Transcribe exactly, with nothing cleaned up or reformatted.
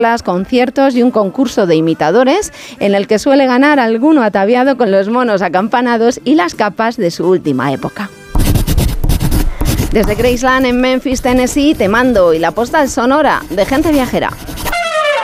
conciertos y un concurso de imitadores en el que suele ganar alguno ataviado con los monos acampanados y las capas de su última época. Desde Graceland en Memphis, Tennessee, te mando hoy la postal sonora de Gente Viajera.